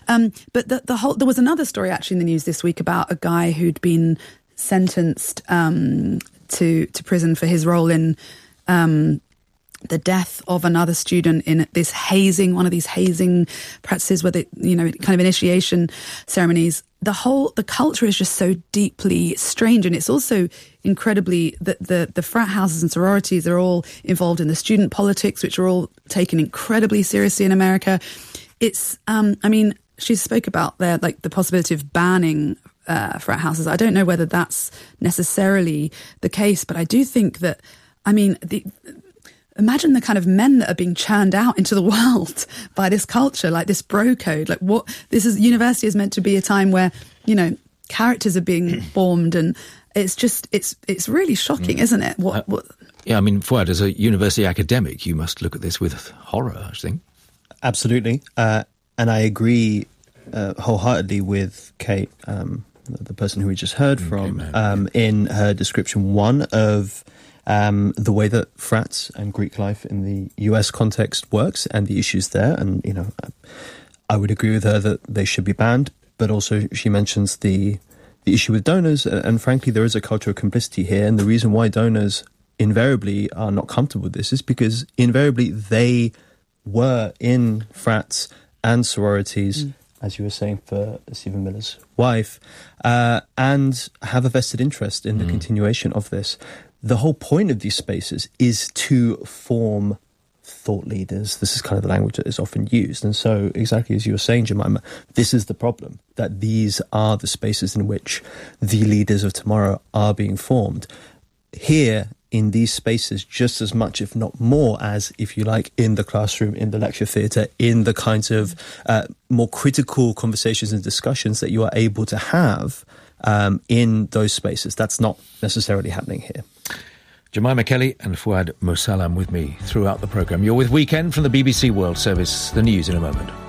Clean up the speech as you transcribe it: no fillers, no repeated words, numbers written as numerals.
But there was another story actually in the news this week about a guy who'd been sentenced to prison for his role in the death of another student in this one of these hazing practices where kind of initiation ceremonies. The culture is just so deeply strange, and it's also incredibly the frat houses and sororities are all involved in the student politics, which are all taken incredibly seriously in America. It's, she spoke about the possibility of banning frat houses. I don't know whether that's necessarily the case, but I do think that, imagine the kind of men that are being churned out into the world by this culture, like this bro code. University is meant to be a time where, characters are being formed, and it's just, it's really shocking, isn't it? Yeah, Fouad, as a university academic, you must look at this with horror, I think. Absolutely. And I agree wholeheartedly with Kate, the person who we just heard from, in her description, one of the way that frats and Greek life in the US context works and the issues there. And, I would agree with her that they should be banned, but also she mentions the issue with donors. And frankly, there is a culture of complicity here. And the reason why donors invariably are not comfortable with this is because invariably they were in frats and sororities, as you were saying for Stephen Miller's wife, and have a vested interest in the continuation of this. The whole point of these spaces is to form thought leaders. This is kind of the language that is often used. And so, exactly as you were saying, Jemima, this is the problem, that these are the spaces in which the leaders of tomorrow are being formed. Here, in these spaces, just as much, if not more, as, if you like, in the classroom, in the lecture theatre, in the kinds of more critical conversations and discussions that you are able to have in those spaces. That's not necessarily happening here. Jemima Kelly and Fouad Moussalam with me throughout the programme. You're with Weekend from the BBC World Service. The news in a moment.